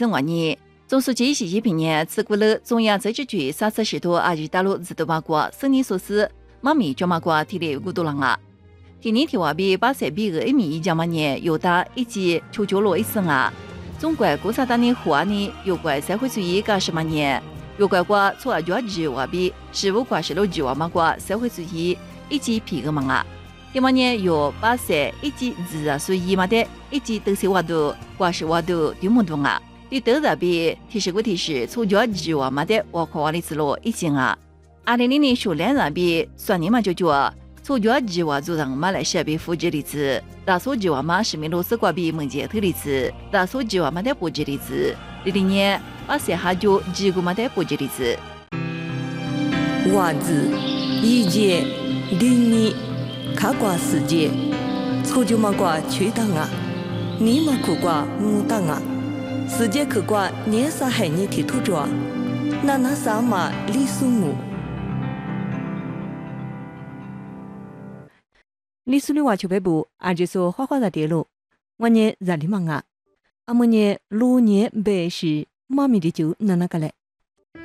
生活年，总书记习近平日自古楼中央政治局30时多阿日大陆自动马国生年所司马米叫马国体力古多郎啊。今年天话比8岁比2米1将年有大以及求救罗一生啊。中国共产党的活呢有关社会主义80年，有关国从2话比15挂16句话马国社会主义以及皮个忙啊。今年有8岁以及2岁以下的以及都市话度挂实话度对么动啊。对都在比提示过提示从2话马的我考完的之路已经啊。2000年数2人比算年嘛就从2话组成马来西亚比复制例子，大数据话马是米罗斯瓜比蒙杰特例子，大数据话马的布置例子，20年8岁下就几个马的布置例子。 话字一节零你卡挂世界，抽就马挂吹档啊，你马苦挂五档啊，世界苦挂年啥海你提土着，那啥马李苏木。 历史的话就北部，而且说花的电路，我呢热里忙啊，阿么呢6年白是妈咪的酒那个嘞。